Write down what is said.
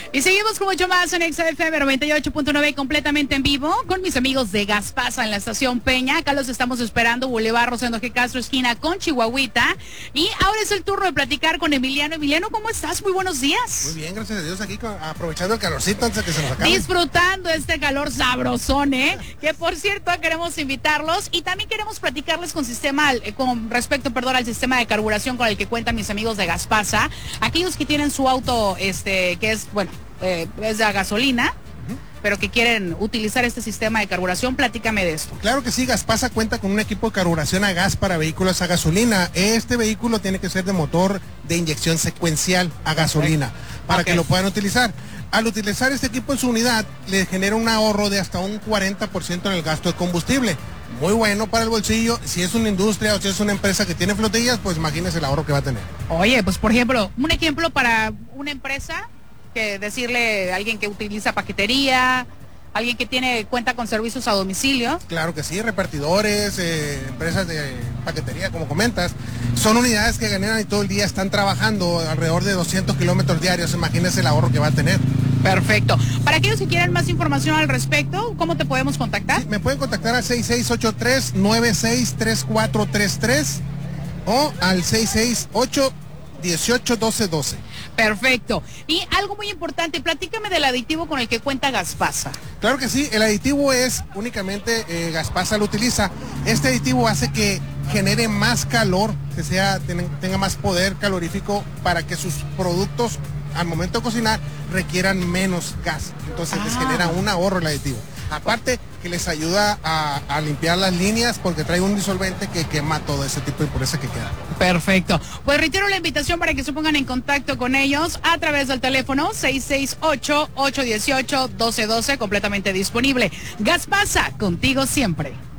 Y seguimos con mucho más en XFM 98.9 completamente en vivo con mis amigos de Gaspasa en la estación Peña. Acá los estamos esperando, Boulevard Rosendo G. Castro, esquina con Chihuahuita. Y ahora es el turno de platicar con Emiliano. Emiliano, ¿cómo estás? Muy buenos días. Muy bien, gracias a Dios, aquí aprovechando el calorcito antes de que se nos acabe. Disfrutando este calor sabrosón, que por cierto queremos invitarlos y también queremos platicarles con respecto al sistema de carburación con el que cuentan mis amigos de Gaspasa. Aquellos que tienen su auto, que es, es de gasolina, pero que quieren utilizar este sistema de carburación, platícame de esto. Claro que sí, Gaspasa cuenta con un equipo de carburación a gas para vehículos a gasolina. Este vehículo tiene que ser de motor de inyección secuencial a gasolina, para que lo puedan utilizar. Al utilizar este equipo en su unidad, le genera un ahorro de hasta un 40% en el gasto de combustible. Muy bueno para el bolsillo. Si es una industria o si es una empresa que tiene flotillas, pues imagínese el ahorro que va a tener. Oye, pues por ejemplo, un ejemplo para una empresa, que decirle a alguien que utiliza paquetería, alguien que cuenta con servicios a domicilio. Claro que sí, repartidores, empresas de paquetería, como comentas. Son unidades que ganan y todo el día están trabajando alrededor de 200 kilómetros diarios. Imagínese el ahorro que va a tener. Perfecto. Para aquellos que quieran más información al respecto, ¿cómo te podemos contactar? Sí, me pueden contactar al 6683-963433 o al 668-181212. Perfecto. Y algo muy importante, platícame del aditivo con el que cuenta Gaspasa. Claro que sí, el aditivo es únicamente Gaspasa lo utiliza. Este aditivo hace que genere más calor, que tenga más poder calorífico para que sus productos al momento de cocinar requieran menos gas. Entonces les genera un ahorro el aditivo. Aparte que les ayuda a limpiar las líneas porque trae un disolvente que quema todo ese tipo de impureza que queda. Perfecto. Pues reitero la invitación para que se pongan en contacto con ellos a través del teléfono 668-818-1212, completamente disponible. Gaspasa, contigo siempre.